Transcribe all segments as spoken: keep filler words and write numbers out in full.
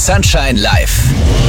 Sunshine Live.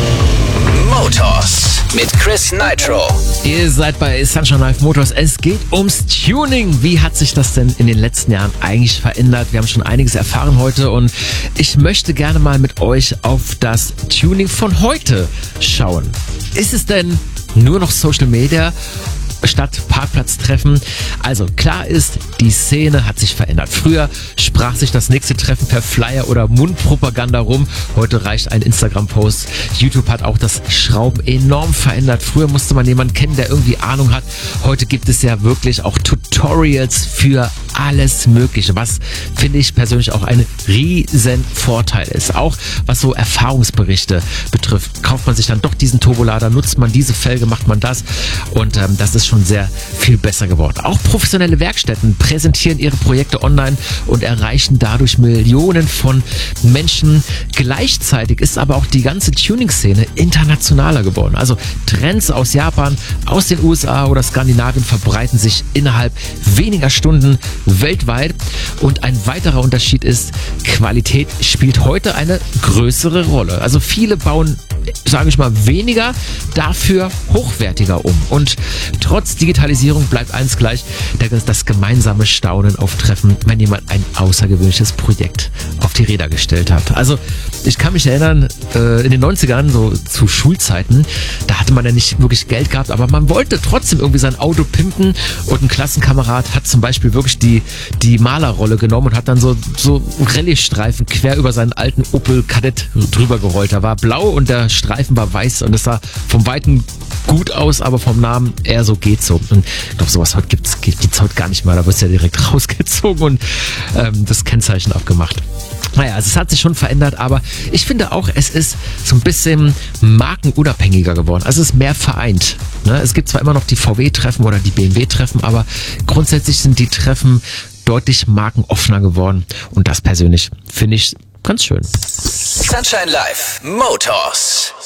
Motors mit Chris Nitro. Ihr seid bei Sunshine Live Motors. Es geht ums Tuning. Wie hat sich das denn in den letzten Jahren eigentlich verändert? Wir haben schon einiges erfahren heute und ich möchte gerne mal mit euch auf das Tuning von heute schauen. Ist es denn nur noch Social Media statt Parkplatztreffen? Also klar ist, die Szene hat sich verändert. Früher sprach sich das nächste Treffen per Flyer oder Mundpropaganda rum. Heute reicht ein Instagram-Post. YouTube hat auch das Schrauben enorm verändert. Früher musste man jemanden kennen, der irgendwie Ahnung hat. Heute gibt es ja wirklich auch Tutorials für alles Mögliche, was finde ich persönlich auch ein riesen Vorteil ist. Auch was so Erfahrungsberichte betrifft. Kauft man sich dann doch diesen Turbolader, nutzt man diese Felge, macht man das und ähm, das ist schon sehr viel besser geworden. Auch professionelle Werkstätten präsentieren ihre Projekte online und erreichen dadurch Millionen von Menschen. Gleichzeitig ist aber auch die ganze Tuning-Szene internationaler geworden. Also Trends aus Japan, aus den U S A oder Skandinavien verbreiten sich innerhalb weniger Stunden weltweit. Und ein weiterer Unterschied ist, Qualität spielt heute eine größere Rolle. Also viele bauen, sage ich mal, weniger, dafür hochwertiger um. Und trotz Digitalisierung bleibt eins gleich, das gemeinsame Staunen auf Treffen, wenn jemand ein außergewöhnliches Projekt auf die Räder gestellt hat. Also ich kann mich erinnern, in den neunzigern, so zu Schulzeiten, da hatte man ja nicht wirklich Geld gehabt, aber man wollte trotzdem irgendwie sein Auto pimpen und ein Klassenkamerad hat zum Beispiel wirklich die, die Malerrolle genommen und hat dann so, so Rallye-Streifen quer über seinen alten Opel Kadett drüber gerollt. Der war blau und der Streifen war weiß und es sah vom Weiten gut aus, aber vom Namen eher so geht so. Und ich glaube, sowas heute gibt's, gibt's heute gar nicht mehr. Da wird es ja direkt rausgezogen und ähm, das Kennzeichen abgemacht. Naja, also es hat sich schon verändert, aber ich finde auch, es ist so ein bisschen markenunabhängiger geworden. Also es ist mehr vereint. Ne? Es gibt zwar immer noch die V W-Treffen oder die B M W-Treffen, aber grundsätzlich sind die Treffen deutlich markenoffener geworden. Und das persönlich finde ich ganz schön. Sunshine Live Motors.